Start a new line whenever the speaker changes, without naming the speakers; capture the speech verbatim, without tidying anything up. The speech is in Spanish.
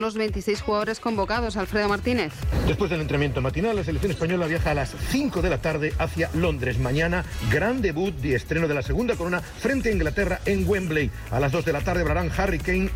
los veintiséis jugadores convocados. Alfredo Martínez.
Después del entrenamiento matinal, la selección española viaja a las cinco de la tarde hacia Londres. Mañana, gran debut y estreno de la segunda corona frente a Inglaterra en Wembley. A las dos de la tarde hablarán Harry Kane